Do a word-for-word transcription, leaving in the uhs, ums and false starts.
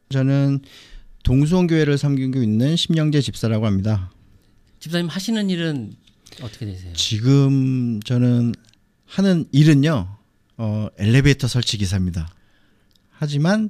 저는 동수원교회를 섬기고 있는 심영재 집사라고 합니다. 집사님 하시는 일은 어떻게 되세요? 지금 저는 하는 일은요, 어, 엘리베이터 설치 기사입니다. 하지만